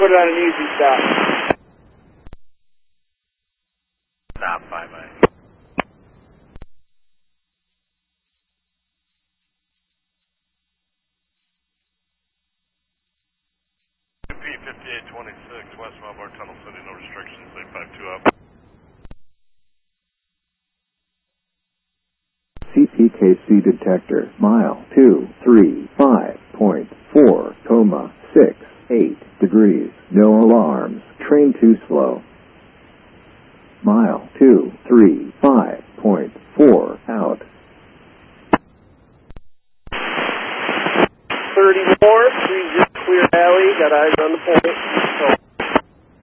put it on an easy stop. Stop, bye-bye. P5826, West Melbourne Tunnel City, no restrictions, 852 up. CPKC detector, mile 235.4, 68 no alarms, train too slow. Mile 235.4, out. 34, 30 clear alley, got eyes on the point.